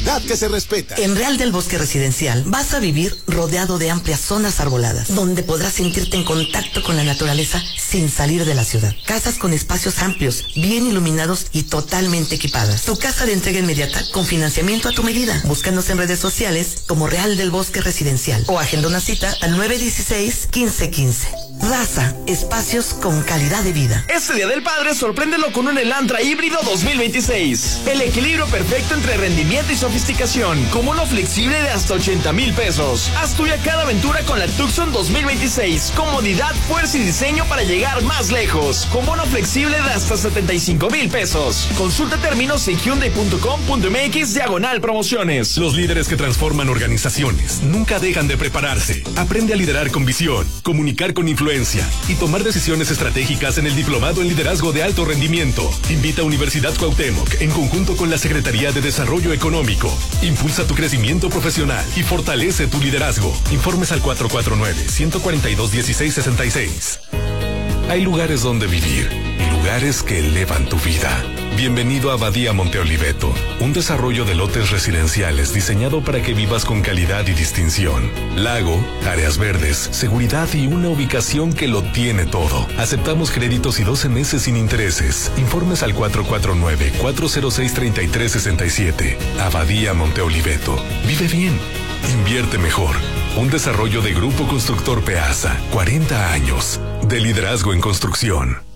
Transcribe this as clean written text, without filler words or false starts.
calidad que se respeta. En Real del Bosque Residencial vas a vivir rodeado de amplias zonas arboladas, donde podrás sentirte en contacto con la naturaleza sin salir de la ciudad. Casas con espacios amplios, bien iluminados y totalmente equipadas. Tu casa de entrega inmediata con financiamiento a tu medida. Búscanos en redes sociales como Real del Bosque Residencial o agenda una cita al 916-1515. Raza, espacios con calidad de vida. Este Día del Padre sorpréndelo con un Elantra híbrido 2026. El equilibrio perfecto entre rendimiento y sofisticación, con uno flexible de hasta 80,000 pesos. Haz tuya cada aventura con la Tucson 2026. Comodidad, fuerza y diseño para llegar más lejos. Con bono flexible de hasta 75,000 pesos. Consulta términos en hyundai.com.mx/promociones. Los líderes que transforman organizaciones nunca dejan de prepararse. Aprende a liderar con visión, comunicar con influencia y tomar decisiones estratégicas en el Diplomado en Liderazgo de Alto Rendimiento. Invita a Universidad Cuauhtémoc en conjunto con la Secretaría de Desarrollo Económico. Impulsa tu crecimiento profesional y fortalece tu liderazgo. Informes al 449-142-1666. Hay lugares donde vivir y lugares que elevan tu vida. Bienvenido a Abadía Monte Oliveto, un desarrollo de lotes residenciales diseñado para que vivas con calidad y distinción. Lago, áreas verdes, seguridad y una ubicación que lo tiene todo. Aceptamos créditos y 12 meses sin intereses. Informes al 449-406-3367. Abadía Monte Oliveto. Vive bien. Invierte mejor. Un desarrollo de Grupo Constructor Peasa. 40 años de liderazgo en construcción.